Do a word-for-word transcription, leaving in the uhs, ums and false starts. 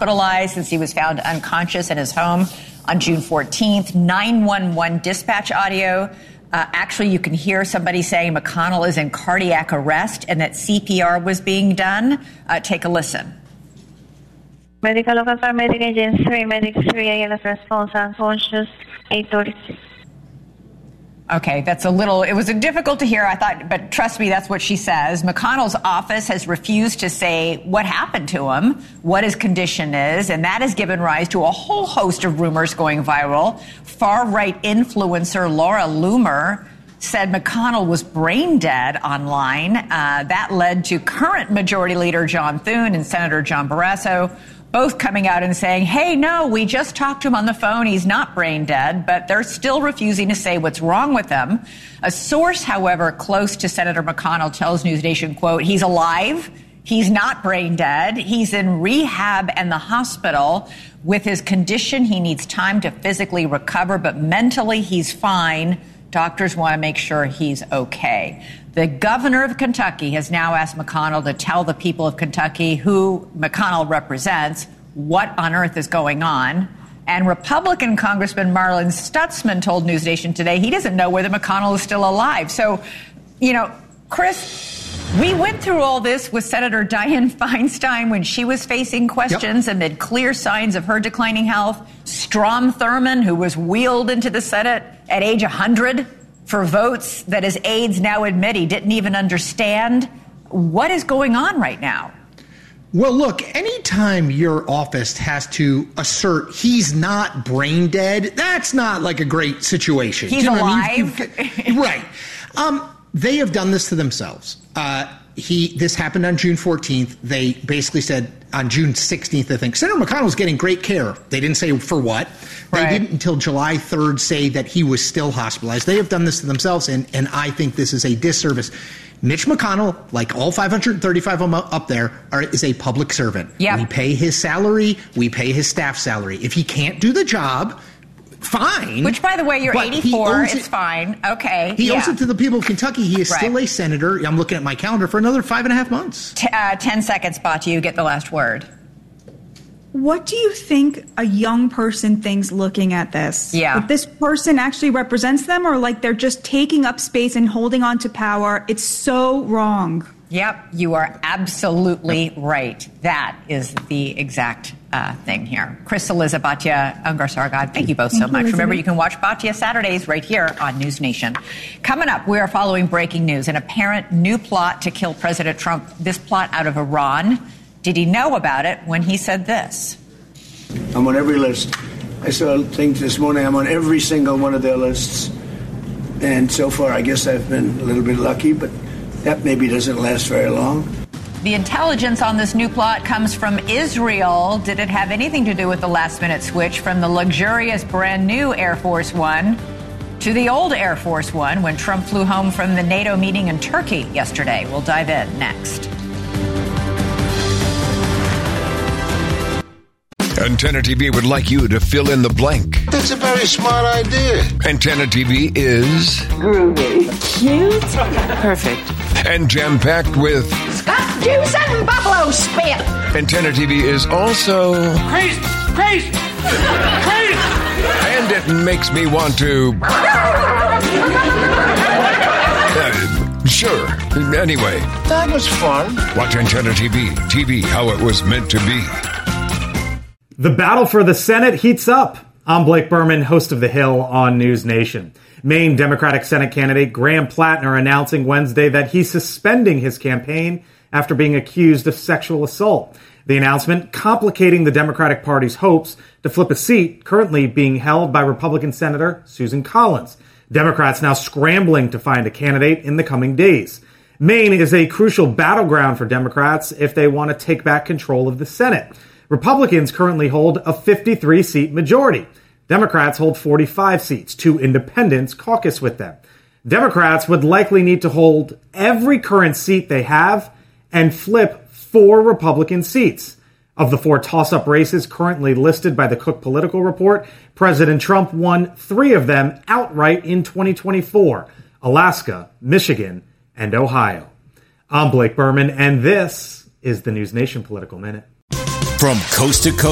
hospitalized since he was found unconscious in his home on June fourteenth. nine one one dispatch audio. Uh, actually, you can hear somebody saying McConnell is in cardiac arrest and that C P R was being done. Uh, take a listen. Medical officer, medic agent three, medic three, A L S response unconscious, eight thirty-six. Okay, that's a little, it was difficult to hear, I thought, but trust me, that's what she says. McConnell's office has refused to say what happened to him, what his condition is, and that has given rise to a whole host of rumors going viral. Far-right influencer Laura Loomer said McConnell was brain dead online. Uh, that led to current Majority Leader John Thune and Senator John Barrasso both coming out and saying, hey, no, we just talked to him on the phone. He's not brain dead, but they're still refusing to say what's wrong with him. A source, however, close to Senator McConnell tells NewsNation, quote, he's alive. He's not brain dead. He's in rehab and the hospital. With his condition, he needs time to physically recover, but mentally he's fine. Doctors want to make sure he's okay. The governor of Kentucky has now asked McConnell to tell the people of Kentucky who McConnell represents what on earth is going on. And Republican Congressman Marlin Stutzman told NewsNation today he doesn't know whether McConnell is still alive. So, you know, Chris, we went through all this with Senator Dianne Feinstein when she was facing questions yep. amid clear signs of her declining health. Strom Thurmond, who was wheeled into the Senate at age one hundred for votes that his aides now admit he didn't even understand. What is going on right now? Well, look, anytime your office has to assert he's not brain dead, that's not like a great situation. He's you know alive. I mean? You've, right. Um, they have done this to themselves. Uh, he, this happened on June fourteenth. They basically said on June sixteenth, I think, Senator McConnell was getting great care. They didn't say for what. They right. didn't until July third say that he was still hospitalized. They have done this to themselves, and, and I think this is a disservice. Mitch McConnell, like all five hundred thirty-five of them up there, are, is a public servant. Yep. We pay his salary. We pay his staff salary. If he can't do the job, fine. Which, by the way, you're eighty-four. It's it, fine. Okay. He yeah. owes it to the people of Kentucky. He is right. still a senator. I'm looking at my calendar for another five and a half months. T- uh, ten seconds, Batu. You get the last word. What do you think a young person thinks looking at this? Yeah. That this person actually represents them, or like they're just taking up space and holding on to power? It's so wrong. Yep, you are absolutely right. That is the exact uh, thing here. Chris Cillizza, Batya Ungar-Sargon, thank you both thank so much. You, Remember, you can watch Batya Saturdays right here on News Nation. Coming up, we are following breaking news, an apparent new plot to kill President Trump, this plot out of Iran. Did he know about it when he said this? I'm on every list. I saw a thing this morning. I'm on every single one of their lists. And so far, I guess I've been a little bit lucky, but that maybe doesn't last very long. The intelligence on this new plot comes from Israel. Did it have anything to do with the last-minute switch from the luxurious brand-new Air Force One to the old Air Force One when Trump flew home from the NATO meeting in Turkey yesterday? We'll dive in next. Antenna T V would like you to fill in the blank. That's a very smart idea. Antenna T V is... groovy. Cute. Perfect. And jam-packed with... Scott juice and buffalo spit. Antenna T V is also... Crazy! Crazy! Crazy! And it makes me want to... uh, sure. Anyway. That was fun. Watch Antenna T V. T V how it was meant to be. The battle for the Senate heats up. I'm Blake Berman, host of The Hill on News Nation. Maine Democratic Senate candidate Graham Plattner announcing Wednesday that he's suspending his campaign after being accused of sexual assault. The announcement complicating the Democratic Party's hopes to flip a seat currently being held by Republican Senator Susan Collins. Democrats now scrambling to find a candidate in the coming days. Maine is a crucial battleground for Democrats if they want to take back control of the Senate. Republicans currently hold a fifty-three seat majority. Democrats hold forty-five seats. Two independents caucus with them. Democrats would likely need to hold every current seat they have and flip four Republican seats. Of the four toss-up races currently listed by the Cook Political Report, President Trump won three of them outright in twenty twenty-four: Alaska, Michigan, and Ohio. I'm Blake Berman, and this is the News Nation Political Minute. From coast to coast.